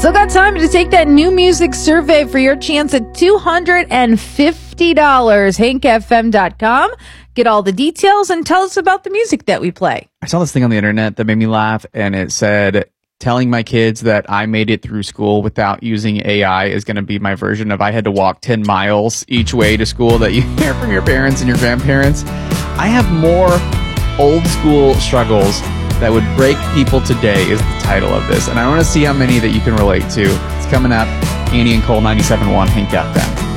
Still got time to take that new music survey for your chance at $250. HankFM.com. Get all the details and tell us about the music that we play. I saw this thing on the internet that made me laugh, and it said, telling my kids that I made it through school without using AI is going to be my version of I had to walk 10 miles each way to school that you hear from your parents and your grandparents. I have more old school struggles that would break people today is the title of this. And I want to see how many that you can relate to. It's coming up. Annie and Cole, 97.1 Hank FM.